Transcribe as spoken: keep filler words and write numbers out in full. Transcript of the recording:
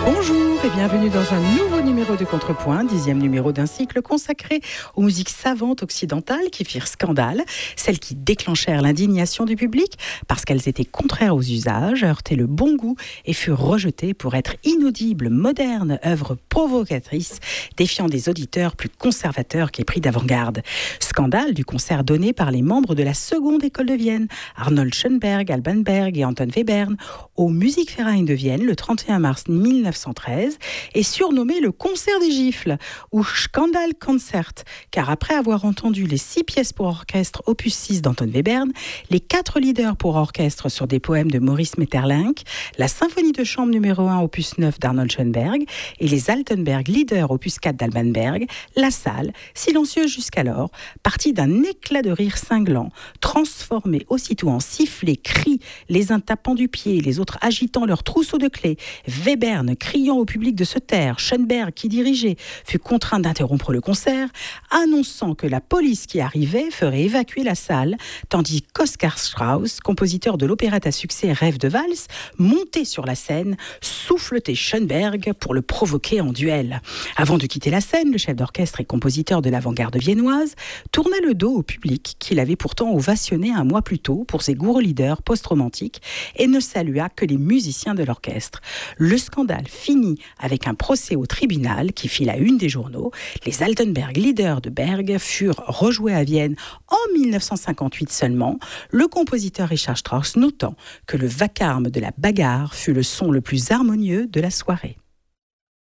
Bonjour et bienvenue dans un nouveau numéro de Contrepoint, dixième numéro d'un cycle consacré aux musiques savantes occidentales qui firent scandale, celles qui déclenchèrent l'indignation du public parce qu'elles étaient contraires aux usages, heurtaient le bon goût et furent rejetées pour être inaudibles, modernes, œuvres provocatrices, défiant des auditeurs plus conservateurs qu'épris d'avant-garde. Scandale du concert donné par les membres de la seconde école de Vienne, Arnold Schoenberg, Alban Berg et Anton Webern, au Musikverein de Vienne le trente et un mars mille neuf cent treize, est surnommé le concert des gifles ou Skandalkonzert, car après avoir entendu les six pièces pour orchestre opus six d'Anton Webern, les quatre leaders pour orchestre sur des poèmes de Maurice Maeterlinck, la symphonie de chambre numéro un opus neuf d'Arnold Schoenberg et les Altenberg leaders opus quatre d'Alban Berg, la salle, silencieuse jusqu'alors, partit d'un éclat de rire cinglant, transformé aussitôt en sifflets, cris, les uns tapant du pied, les autres agitant leur trousseau de clés, Webern criant au public de se taire, Schoenberg, qui dirigeait, fut contraint d'interrompre le concert, annonçant que la police qui arrivait ferait évacuer la salle, tandis qu'Oskar Strauss, compositeur de l'opérette à succès Rêve de valse, monté sur la scène, souffletait Schoenberg pour le provoquer en duel. Avant de quitter la scène, le chef d'orchestre et compositeur de l'avant-garde viennoise tourna le dos au public qu'il avait pourtant ovationné un mois plus tôt pour ses gourous leaders post-romantiques et ne salua que les musiciens de l'orchestre. Le scandale finit avec un procès au tribunal qui fit la une des journaux. Les Altenberg leaders de Berg furent rejoués à Vienne en mille neuf cent cinquante-huit seulement, le compositeur Richard Strauss notant que le vacarme de la bagarre fut le son le plus harmonieux de la soirée.